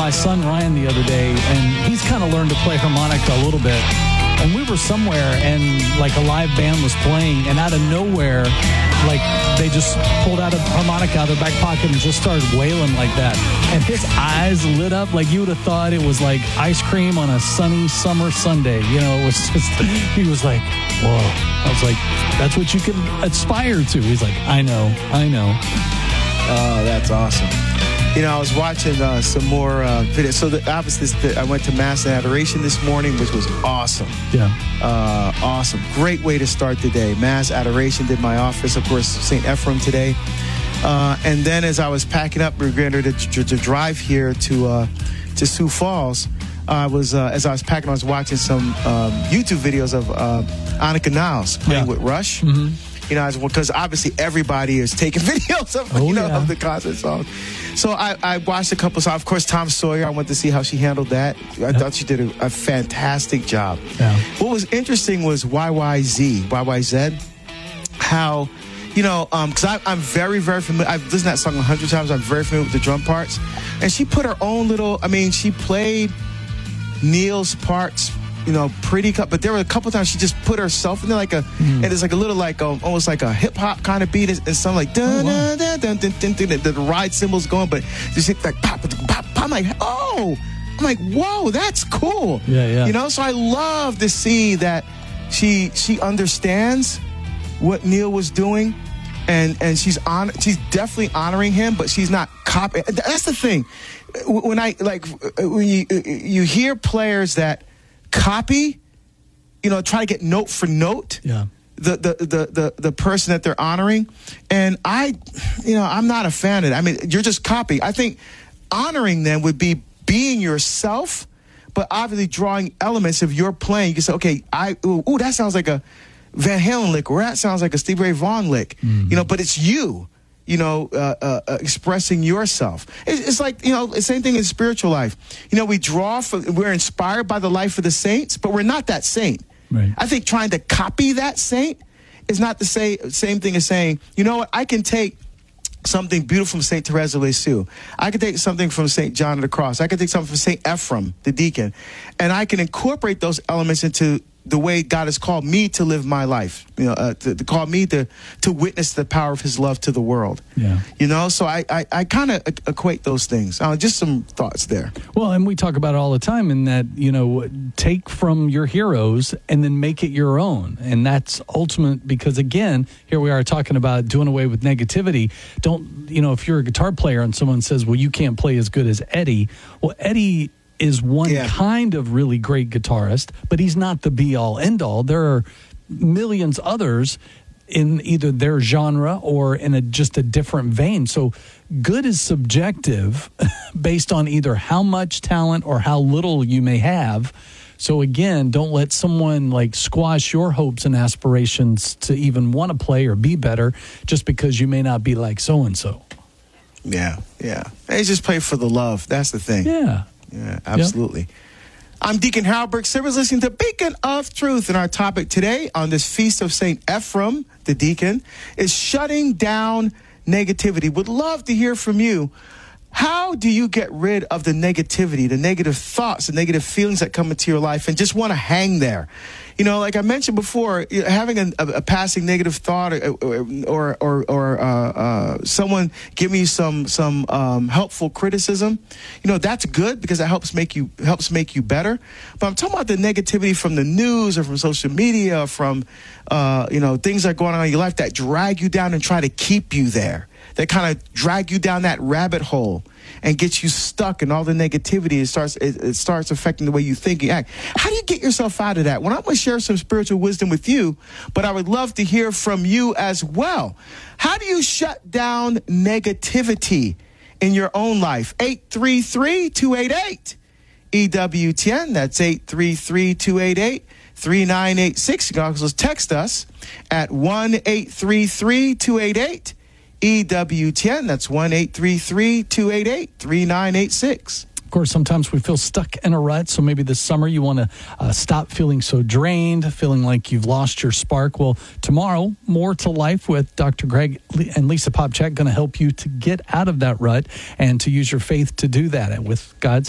my son Ryan the other day, and he's kind of learned to play harmonica a little bit. And we were somewhere, and like a live band was playing, and out of nowhere, like they just pulled out a harmonica out of their back pocket and just started wailing like that. And his eyes lit up like you would have thought it was like ice cream on a sunny summer Sunday. You know, it was just, he was like, whoa. I was like, that's what you can aspire to. He's like, I know. Oh, that's awesome. You know, I was watching some more videos. So obviously, I went to Mass and Adoration this morning, which was awesome. Yeah. Awesome. Great way to start the day. Mass, Adoration, did my office. Of course, St. Ephraim today. And then as I was packing up, we were going to drive here to Sioux Falls. As I was packing, I was watching some YouTube videos of Annika Niles playing with Rush. Mm-hmm. You know, because obviously everybody is taking videos of, of the concert songs. So I watched a couple songs. Of course, Tom Sawyer, I went to see how she handled that. I thought she did a fantastic job. Yeah. What was interesting was YYZ, how, because I'm very, very familiar. I've listened to that song 100 times. I'm very familiar with the drum parts. And she put her own she played Neil's parts, pretty cut, but there were a couple times she just put herself in there and it's like a little almost like a hip hop kind of beat and something like the ride cymbals going, but just like pop, pop, pop. I'm like, whoa, that's cool. Yeah. So I love to see that she understands what Neil was doing, and she's definitely honoring him, but she's not copying. That's the thing. When you hear players that copy, try to get note for note. Yeah. The person that they're honoring, and I'm not a fan of it. I mean, you're just copying. I think honoring them would be being yourself, but obviously drawing elements of your playing. You can say, okay, that sounds like a Van Halen lick, or that sounds like a Stevie Ray Vaughan lick. Mm-hmm. But it's you. Expressing yourself. It's like, the same thing in spiritual life. We're inspired by the life of the saints, but we're not that saint. Right. I think trying to copy that saint is not the same thing as saying, you know what, I can take something beautiful from St. Therese of Lisieux. I can take something from St. John of the Cross. I can take something from St. Ephraim, the deacon, and I can incorporate those elements into the way God has called me to live my life, to call me to witness the power of his love to the world. Yeah. So I kind of equate those things. Just some thoughts there. Well, and we talk about it all the time in that, take from your heroes and then make it your own. And that's ultimate because, again, here we are talking about doing away with negativity. Don't, if you're a guitar player and someone says, well, you can't play as good as Eddie. Well, Eddie is one kind of really great guitarist, but he's not the be-all, end-all. There are millions others in either their genre or in just a different vein. So good is subjective based on either how much talent or how little you may have. So again, don't let someone squash your hopes and aspirations to even want to play or be better just because you may not be like so-and-so. Yeah. They just play for the love. That's the thing. Yeah. Yeah, absolutely. Yep. I'm Deacon Harold Burke Silvers, listening to Beacon of Truth. And our topic today on this Feast of St. Ephraim, the deacon, is shutting down negativity. Would love to hear from you. How do you get rid of the negativity, the negative thoughts, the negative feelings that come into your life and just want to hang there? Like I mentioned before, having a passing negative thought or someone giving you some helpful criticism, that's good because it helps make you better. But I'm talking about the negativity from the news or from social media, from things that are going on in your life that drag you down and try to keep you there. That kind of drag you down that rabbit hole and get you stuck in all the negativity. It starts affecting the way you think and act. How do you get yourself out of that? Well, I'm going to share some spiritual wisdom with you, but I would love to hear from you as well. How do you shut down negativity in your own life? 833-288 EWTN. That's 833-288-3986. You can also text us at 1-833-288 EWTN. That's 1-833-288-3986. Of course, sometimes we feel stuck in a rut, so maybe this summer you want to stop feeling so drained, feeling like you've lost your spark. Well, tomorrow, More to Life with Dr. Greg and Lisa Popchak going to help you to get out of that rut and to use your faith to do that with God's